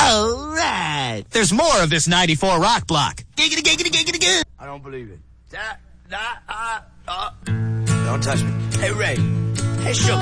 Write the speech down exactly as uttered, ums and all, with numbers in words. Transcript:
All right. There's more of this ninety-four rock block. Giggity, giggity, giggity, giggity. I don't believe it. Da, da, uh, uh. Don't touch me. Hey, Ray. Hey, Sugar.